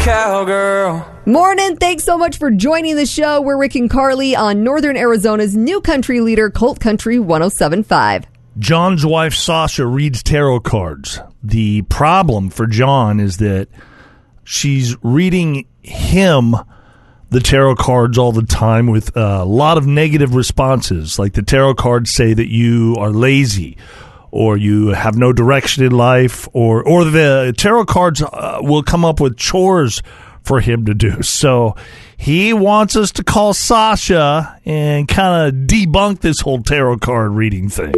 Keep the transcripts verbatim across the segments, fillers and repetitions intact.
cowgirl. Morning. Thanks so much for joining the show. We're Rick and Carly on Northern Arizona's new country leader, Colt Country one oh seven point five. John's wife, Sasha, reads tarot cards. The problem for John is that she's reading him the tarot cards all the time with a lot of negative responses. Like the tarot cards say that you are lazy or you have no direction in life, or, or the tarot cards uh, will come up with chores for him to do. So he wants us to call Sasha and kind of debunk this whole tarot card reading thing.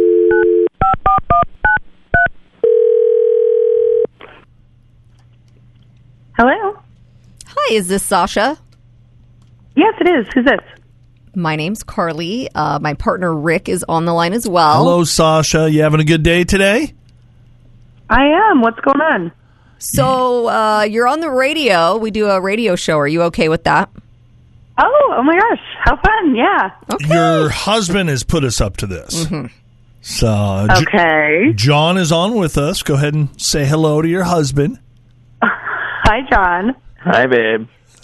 Hello? Hi, is this Sasha? Yes, it is. Who's this? My name's Carly. Uh, my partner, Rick, is on the line as well. Hello, Sasha. You having a good day today? I am. What's going on? So uh, you're on the radio. We do a radio show. Are you okay with that? Oh, oh my gosh. How fun. Yeah. Okay. Your husband has put us up to this. Mm-hmm. So uh, Okay. J- John is on with us. Go ahead and say hello to your husband. Hi, John. Hi, babe.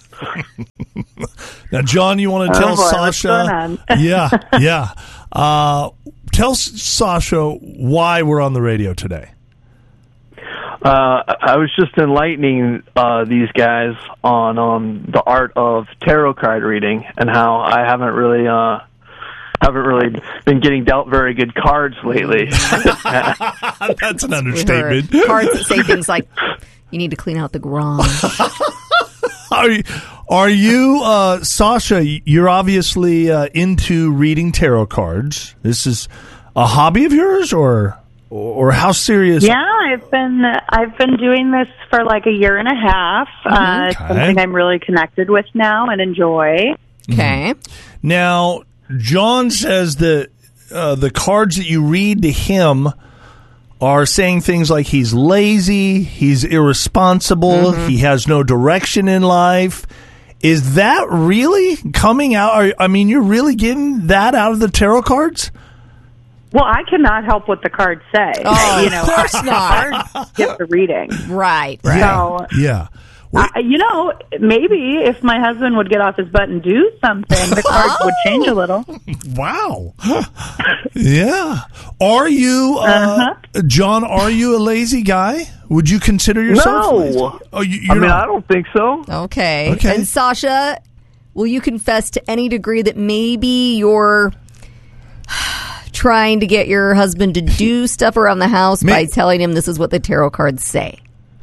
Now, John, you want to Oh, tell boy, what's Sasha? going on? yeah, yeah. Uh, tell S- Sasha why we're on the radio today. Uh, I was just enlightening uh, these guys on um, the art of tarot card reading and how I haven't really uh, haven't really been getting dealt very good cards lately. That's an understatement. Cards that say things like, you need to clean out the garage. Are you, are you uh, Sasha, you're obviously uh, into reading tarot cards. This is a hobby of yours, or or how serious? Yeah, I've been I've been doing this for like a year and a half. Uh, Okay. Something I'm really connected with now and enjoy. Okay. Now, John says that uh, the cards that you read to him are saying things like he's lazy, he's irresponsible, Mm-hmm. he has no direction in life. Is that really coming out? Are, I mean, you're really getting that out of the tarot cards? Well, I cannot help what the cards say. Oh, you know, of course not. Cards give the reading. Right, right. So, Yeah. Well, uh, you know, maybe if my husband would get off his butt and do something, the cards would change a little. wow. Yeah. Are you, uh, Uh-huh. John, are you a lazy guy? Would you consider yourself No. lazy? Oh, you, you're I mean, not. I don't think so. Okay. Okay. And Sasha, will you confess to any degree that maybe you're trying to get your husband to do stuff around the house May- by telling him this is what the tarot cards say?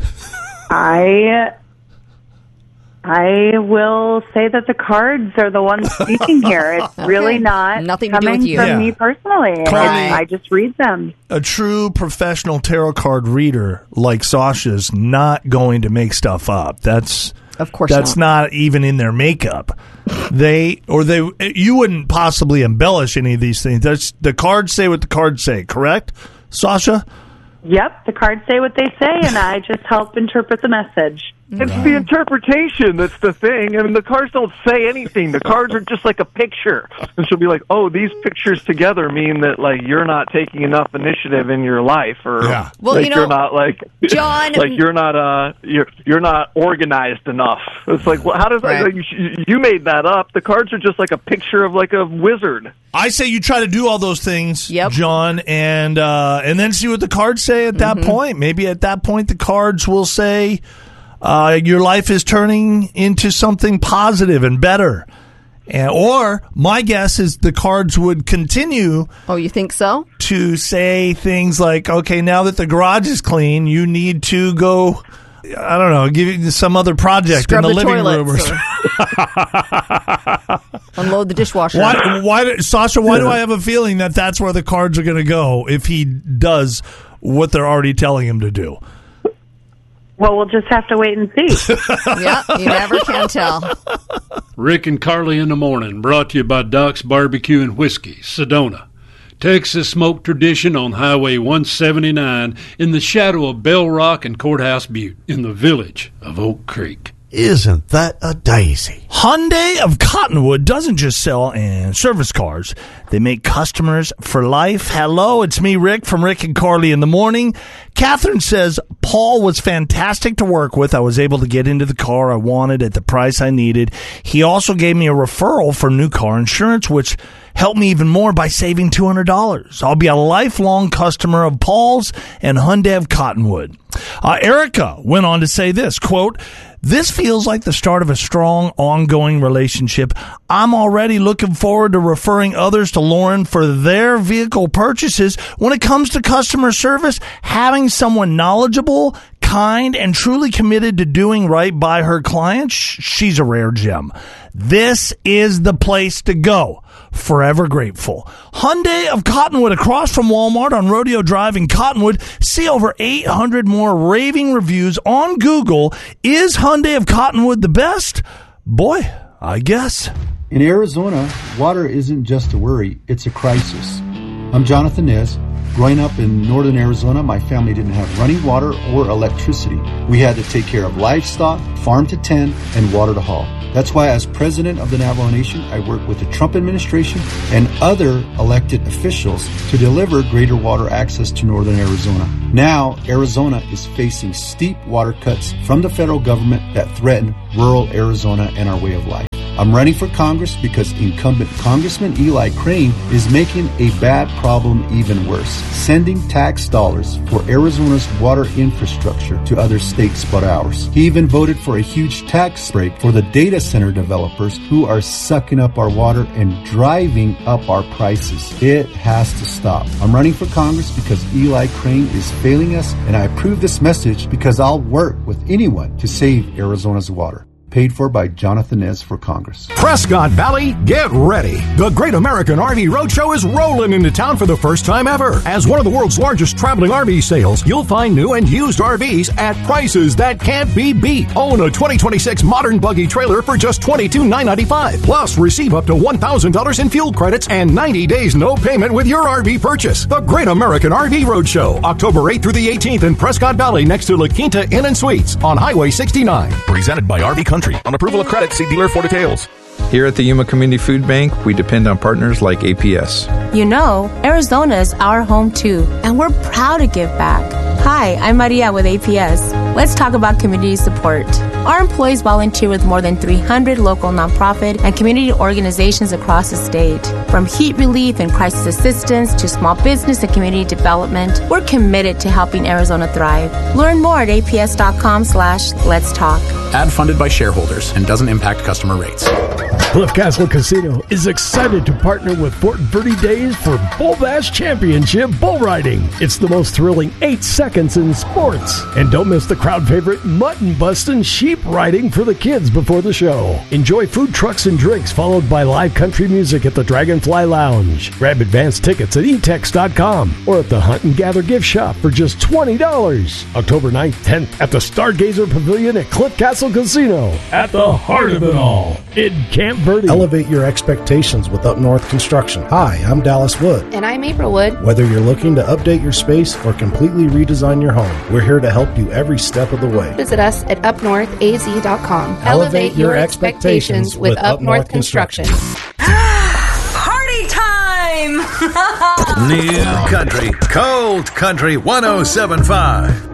I I will say that the cards are the ones speaking here. It's really not Nothing to do coming with you. from Yeah. me personally. Carly- I, I just read them. A true professional tarot card reader like Sasha's not going to make stuff up. That's Of course that's not. not even in their makeup. They or they you wouldn't possibly embellish any of these things. That's the cards say what the cards say, correct, Sasha? Yep, the cards say what they say, and I just help interpret the message. It's the interpretation that's the thing. I mean, the cards don't say anything. The cards are just like a picture. And she'll be like, oh, these pictures together mean that, like, you're not taking enough initiative in your life. Or, Yeah. Well, like, you know, you're not, like, John- like, you're not, uh, you're, you're not organized enough. It's like, well, how does Right. that, like, you, you made that up. The cards are just like a picture of, like, a wizard. I say you try to do all those things, Yep. John, and uh, and then see what the cards say at that point. Maybe at that point the cards will say uh, your life is turning into something positive and better. And, or my guess is the cards would continue Oh, you think so? to say things like, okay, now that the garage is clean, you need to go, I don't know, give you some other project Scrub in the, the living room. Or toilets or unload the dishwasher. Why, why, Sasha, why do I have a feeling that that's where the cards are going to go if he does what they're already telling him to do? Well, we'll just have to wait and see. Yeah, you never can tell. Rick and Carly in the Morning, brought to you by Doc's Barbecue and Whiskey, Sedona. Texas smoke tradition on Highway one seventy-nine in the shadow of Bell Rock and Courthouse Butte in the village of Oak Creek. Isn't that a daisy? Hyundai of Cottonwood doesn't just sell and service cars. They make customers for life. Hello, it's me, Rick, from Rick and Carly in the Morning. Catherine says, Paul was fantastic to work with. I was able to get into the car I wanted at the price I needed. He also gave me a referral for new car insurance, which helped me even more by saving two hundred dollars. I'll be a lifelong customer of Paul's and Hyundai of Cottonwood. Uh, Erica went on to say this, quote, this feels like the start of a strong, ongoing relationship. I'm already looking forward to referring others to Lauren for their vehicle purchases. When it comes to customer service, having someone knowledgeable, kind, and truly committed to doing right by her clients, she's a rare gem. This is the place to go. Forever grateful. Hyundai of Cottonwood, across from Walmart on Rodeo Drive in Cottonwood. See over eight hundred more raving reviews on Google. Is Hyundai of Cottonwood the best? Boy, I guess. In Arizona, water isn't just a worry, it's a crisis. I'm Jonathan Nez. Growing up in northern Arizona, my family didn't have running water or electricity. We had to take care of livestock, farm to tend, and water to haul. That's why, as president of the Navajo Nation, I work with the Trump administration and other elected officials to deliver greater water access to northern Arizona. Now, Arizona is facing steep water cuts from the federal government that threaten rural Arizona and our way of life. I'm running for Congress because incumbent Congressman Eli Crane is making a bad problem even worse, sending tax dollars for Arizona's water infrastructure to other states but ours. He even voted for a huge tax break for the data center developers who are sucking up our water and driving up our prices. It has to stop. I'm running for Congress because Eli Crane is failing us, and I approve this message because I'll work with anyone to save Arizona's water. Paid for by Jonathan Nez for Congress. Prescott Valley, get ready. The Great American R V Roadshow is rolling into town for the first time ever. As one of the world's largest traveling R V sales, you'll find new and used R Vs at prices that can't be beat. Own a twenty twenty-six modern buggy trailer for just twenty-two thousand nine hundred ninety-five dollars. Plus, receive up to one thousand dollars in fuel credits and ninety days no payment with your R V purchase. The Great American R V Roadshow, October eighth through the eighteenth in Prescott Valley next to La Quinta Inn and Suites on Highway sixty-nine. Presented by R V Country. On approval of credit, see dealer for details. Here at the Yuma Community Food Bank, we depend on partners like A P S. You know, Arizona is our home too, and we're proud to give back. Hi, I'm Maria with A P S. Let's talk about community support. Our employees volunteer with more than three hundred local nonprofit and community organizations across the state. From heat relief and crisis assistance to small business and community development, we're committed to helping Arizona thrive. Learn more at aps.com slash let's talk. Ad funded by shareholders and doesn't impact customer rates. Cliff Castle Casino is excited to partner with Fort Verde Days for Bull Bash Championship Bull Riding. It's the most thrilling eight seconds in sports. And don't miss the crowd favorite mutton busting sheep riding for the kids before the show. Enjoy food trucks and drinks followed by live country music at the Dragonfly Lounge. Grab advance tickets at e tex dot com or at the Hunt and Gather gift shop for just twenty dollars. October ninth, tenth at the Stargazer Pavilion at Cliff Castle Casino. At the heart of it all, in Camp Verde. Elevate your expectations with Up North Construction. Hi, I'm Dallas Wood. And I'm April Wood. Whether you're looking to update your space or completely redesign your home, we're here to help you every step of the way. Visit us at up north a z dot com. Elevate your expectations with Up North Construction. Party time! New Country, Cold Country one oh seven point five.